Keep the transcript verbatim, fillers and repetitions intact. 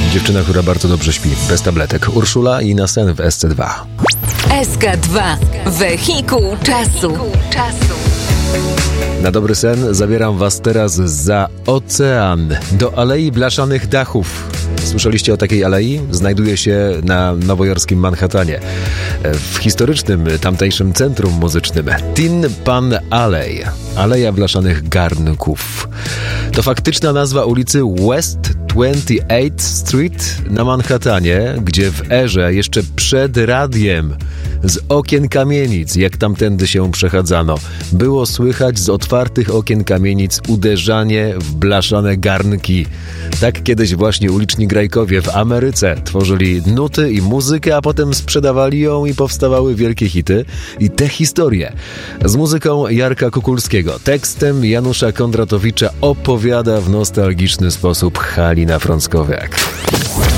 Dziewczyna, która bardzo dobrze śpi, bez tabletek. Urszula i na sen w S C dwa. S K dwa. Wehikuł czasu. Na dobry sen zabieram was teraz za ocean, do Alei Blaszanych Dachów. Słyszeliście o takiej alei? Znajduje się na nowojorskim Manhattanie, w historycznym tamtejszym centrum muzycznym Tin Pan Alley, Aleja Blaszanych Garnków. To faktyczna nazwa ulicy West dwudziestej ósmej Street na Manhattanie, gdzie w erze jeszcze przed radiem z okien kamienic, jak tamtędy się przechadzano, było słychać z otwartych okien kamienic uderzanie w blaszane garnki. Tak kiedyś właśnie uliczni grajkowie w Ameryce tworzyli nuty i muzykę, a potem sprzedawali ją i powstawały wielkie hity. I te historie z muzyką Jarka Kukulskiego, tekstem Janusza Kondratowicza opowiada w nostalgiczny sposób Halina Frąckowiak.